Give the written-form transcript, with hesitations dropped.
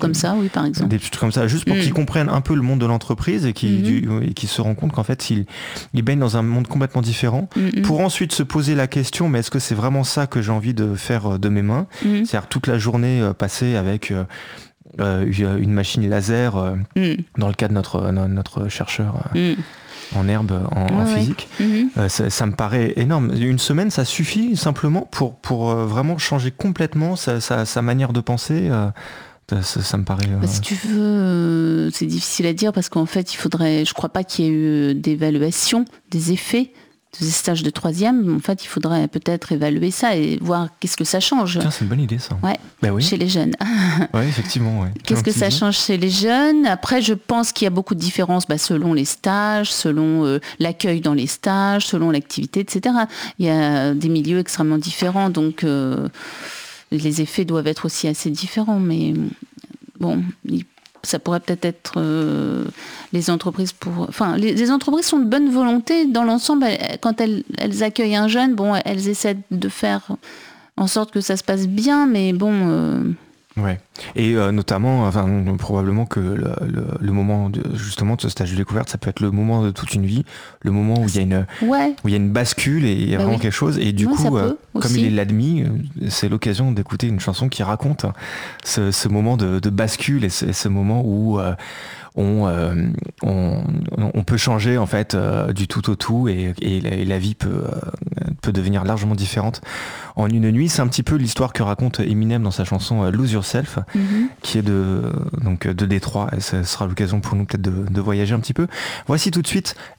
comme ça, oui, par exemple. Des trucs comme ça, juste pour qu'ils comprennent un peu le monde de l'entreprise et qu'ils se rendent compte qu'en fait, ils baignent dans un monde complètement différent, pour ensuite se poser la question, mais est-ce que c'est vraiment ça que j'ai envie de faire de mes mains ? C'est-à-dire toute la journée passée avec une machine laser dans le cas de notre chercheur en herbe, en physique. Ça me paraît énorme. Une semaine, ça suffit simplement pour vraiment changer complètement sa manière de penser. Ça me paraît... Si tu veux, c'est difficile à dire parce qu'en fait, je crois pas qu'il y ait eu d'évaluation des effets de ces stages de 3e. En fait, il faudrait peut-être évaluer ça et voir qu'est-ce que ça change. Tiens, c'est une bonne idée, ça. Ouais, oui. Chez les jeunes. Oui, effectivement. Ouais. Qu'est-ce que ça change chez les jeunes ? Après, je pense qu'il y a beaucoup de différences selon les stages, selon l'accueil dans les stages, selon l'activité, etc. Il y a des milieux extrêmement différents, donc les effets doivent être aussi assez différents. Mais bon, ça pourrait peut-être être les entreprises les entreprises sont de bonne volonté dans l'ensemble. Quand elles accueillent un jeune, elles essaient de faire en sorte que ça se passe bien, mais bon... Ouais. Et notamment, probablement que le moment justement de ce stage de découverte, ça peut être le moment de toute une vie, le moment où il y a une bascule et il y a vraiment quelque chose. Et du coup, comme il l'a admis, c'est l'occasion d'écouter une chanson qui raconte ce moment de bascule et ce moment où on peut changer en fait du tout au tout et la vie peut devenir largement différente en une nuit. C'est un petit peu l'histoire que raconte Eminem dans sa chanson Lose Yourself, qui est de Détroit, et ce sera l'occasion pour nous peut-être de voyager un petit peu. Voici tout de suite